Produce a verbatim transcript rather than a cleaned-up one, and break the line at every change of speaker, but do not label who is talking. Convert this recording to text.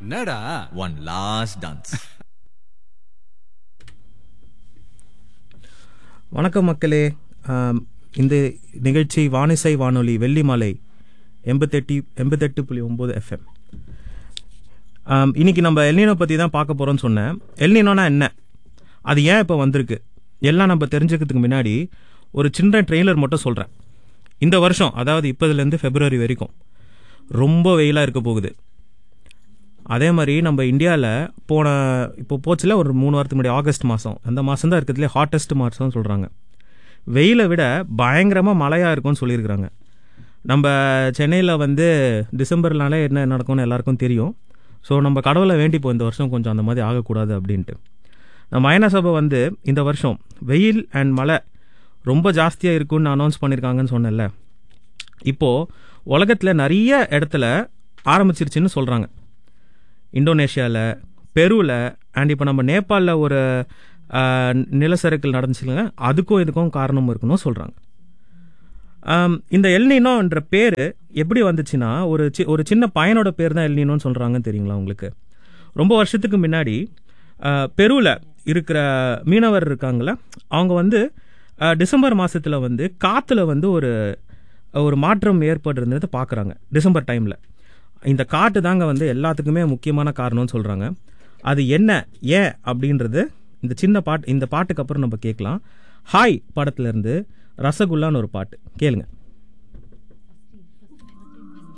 என்னடா
One last dance.
வணக்கம் மக்களே. ஆம், இந்த நிகழ்ச்சி வானிசை வானொலி வெள்ளிமாலை எண்பத்தெட்டு எண்பத்தெட்டு புள்ளி ஒம்பது எஃப்எம். இன்னைக்கு நம்ம எல்னினோ பற்றி தான் பார்க்க போகிறோம்னு சொன்னேன். எல்னினோனா என்ன, அது ஏன் இப்போ வந்திருக்கு, எல்லாம் நம்ம தெரிஞ்சுக்கிறதுக்கு முன்னாடி ஒரு சின்ன ட்ரெய்லர் மட்டும் சொல்கிறேன். இந்த வருஷம், அதாவது இப்போதுலேருந்து ஃபெப்ரவரி வரைக்கும் ரொம்ப வெயிலாக இருக்க போகுது. அதே மாதிரி நம்ம இந்தியாவில் போன இப்போ போச்சுல ஒரு மூணு வாரத்துக்கு முன்னாடி ஆகஸ்ட் மாதம், அந்த மாதம் தான் இருக்கிறதுலே ஹாட்டஸ்ட் மாதம்னு சொல்கிறாங்க. வெயிலை விட பயங்கரமாக மழையாக இருக்கும்னு சொல்லியிருக்கிறாங்க. நம்ம சென்னையில் வந்து டிசம்பர்னாலே என்ன நடக்கும்னு எல்லாருக்கும் தெரியும். ஸோ நம்ம கடவுளை வேண்டிப்போம் இந்த வருஷம் கொஞ்சம் அந்த மாதிரி ஆகக்கூடாது அப்படின்ட்டு. நம்ம ஐநா சபை வந்து இந்த வருஷம் வெயில் அண்ட் மழை ரொம்ப ஜாஸ்தியாக இருக்குன்னு அனௌன்ஸ் பண்ணியிருக்காங்கன்னு சொன்னேன்ல. இப்போது உலகத்தில் நிறைய இடத்துல ஆரம்பிச்சிருச்சுன்னு சொல்கிறாங்க. இந்தோனேஷியாவில், பெருவில் அண்ட் இப்போ நம்ம நேபாளில் ஒரு நிலச்சரிக்கல் நடந்துச்சுங்க, அதுக்கும் இதுக்கும் காரணம் இருக்குன்னு சொல்கிறாங்க. இந்த எல்னினோன்ற பேர் எப்படி வந்துச்சுன்னா, ஒரு சி ஒரு சின்ன பையனோட பேர் தான் எல்னினோன்னு சொல்கிறாங்கன்னு தெரியுங்களா உங்களுக்கு. ரொம்ப வருஷத்துக்கு முன்னாடி பெருவில் இருக்கிற மீனவர் இருக்காங்கள, அவங்க வந்து டிசம்பர் மாதத்தில் வந்து காற்றுல வந்து ஒரு ஒரு மாற்றம் ஏற்படுறதை பார்க்குறாங்க. டிசம்பர் டைமில் இந்த காட்டு தாங்க வந்து எல்லாத்துக்குமே முக்கியமான காரணம்னு சொல்கிறாங்க. அது என்ன, ஏன் அப்படின்றது இந்த சின்ன பாட்டு, இந்த பாட்டுக்கு அப்புறம் நம்ம கேட்கலாம். ஹாய் படத்துலேருந்து ரசகுல்லான்னு ஒரு பாட்டு கேளுங்க.